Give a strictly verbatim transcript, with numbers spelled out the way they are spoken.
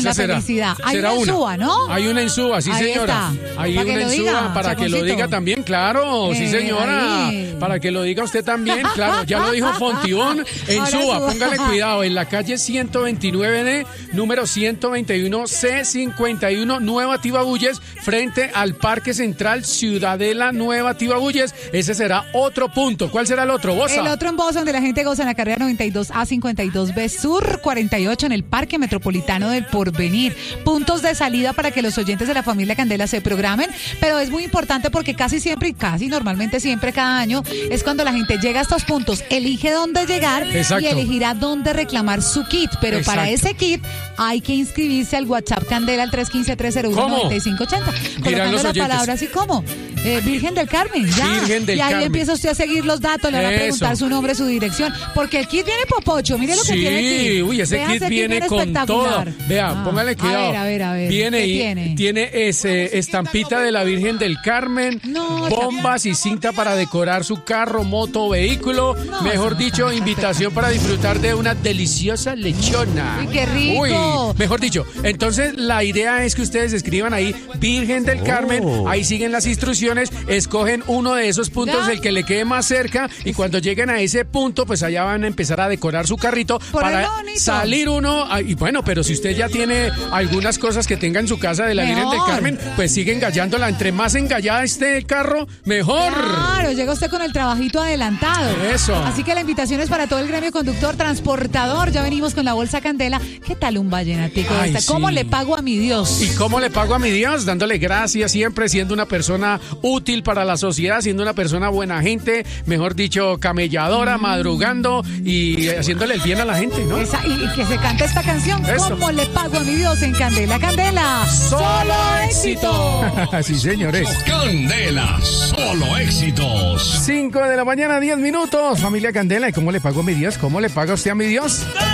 esa una será, felicidad. Hay será una en una. Suba, ¿no? Hay una en Suba, sí, Ahí señora. está. Hay Para una que en lo Suba diga, para que lo Chaponcito. diga también, claro, sí, Eh, señora. ahí. Para que lo diga usted también, claro. Ya lo dijo Fontibón en Ahora Suba. Suba. Póngale cuidado, en la calle ciento veintinueve D, número ciento veintiuno C cincuenta y uno, Nueva Tibabuyes, frente al Parque Central Ciudadela Nueva Tibabuyes. Ese será otro punto. ¿Cuál será el otro, Bosa? El otro en Bosa, donde la gente goza en la carrera noventa y dos A cincuenta y dos B Sur cuarenta y ocho en el Parque Metropolitano del Porvenir. Puntos de salida para que los oyentes de la familia Candela se programen, pero es muy importante porque casi siempre y casi normalmente siempre cada año es cuando la gente llega a estos puntos, elige dónde llegar. Exacto. Y elegirá dónde reclamar su kit, pero Exacto. para ese kit hay que inscribirse al WhatsApp Candela al tres uno cinco, tres cero uno, nueve cinco ocho cero, colocando los la oyentes. palabra así como eh, Virgen del Carmen, ya. Virgen del y ahí Carmen. empieza usted a seguir los datos, le van a Eso. preguntar su nombre, su dirección, porque el kit viene popocho, mire lo que Sí, tiene el kit. uy, ese Vea, kit viene con espectacular. todo. Vea, Ah, póngale cuidado. A ver, a ver, a ver. Viene, ¿qué y- tiene? tiene ese estampita de la Virgen del Carmen, No, bombas y cinta para decorar su carro, moto, vehículo. No, Mejor eso no dicho, está invitación para disfrutar de una deliciosa lechona. Uy, qué rico. Uy, mejor dicho, entonces la idea es que ustedes escriban ahí Virgen del Carmen, ahí siguen las instrucciones, escogen uno de esos puntos, Ya. el que le quede más cerca, y cuando lleguen a ese punto, pues allá van a empezar a decorar su carrito para Ponerlo bonito. salir uno. ah, Y bueno, pero si usted ya tiene algunas cosas que tenga en su casa de la Virgen del Mejor. Carmen, pues sigue engallándola. Entre más engallada esté el carro, mejor. Claro, llega usted con el trabajito adelantado. Eso. Así que la invitación es para todo el gremio conductor, transportador. Ya venimos con la bolsa Candela. ¿Qué tal un vallenatico de Ay, esta? ¿Cómo sí. le pago a mi Dios? ¿Y cómo le pago a mi Dios? Dándole gracias siempre, siendo una persona útil para la sociedad, siendo una persona buena gente, mejor dicho, camelladora, madrugando y haciéndole el bien a la gente, ¿no? Esa- y, y que se cante esta canción. Eso. ¿Cómo le pago a mi Dios en Candela? Candela. ¡Solo éxito! Sí, señores. Candela, solo éxitos. cinco de la mañana, diez minutos. Familia Candela, ¿y cómo le pago a mi Dios? ¿Cómo le paga usted a mi Dios?